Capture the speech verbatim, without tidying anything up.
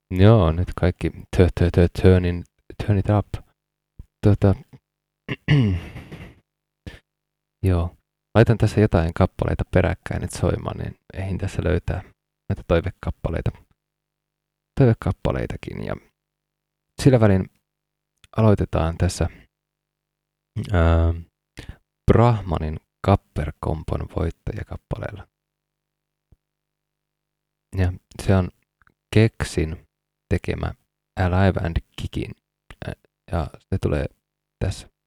Joo, nyt kaikki tö, tö, tö, turn, in, turn it up. Tota, joo. Laitan tässä jotain kappaleita peräkkäin nyt soimaan, niin eihin tässä löytää näitä toivekappaleita, toivekappaleitakin. Ja sillä välin aloitetaan tässä ää, Brahmanin Kapperkompon voittajakappaleella. Ja se on Keksin tekemä Alive and Kickin. Ja se tulee tässä.